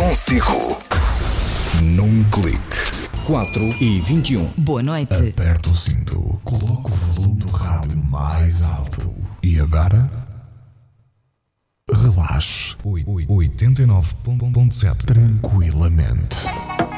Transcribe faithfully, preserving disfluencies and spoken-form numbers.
consigo. Num clique. quatro e vinte e um. Boa noite. Aperta o cinto, coloca o volume do rádio mais alto. E agora? Relaxe. oitenta e nove ponto sete. Tranquilamente.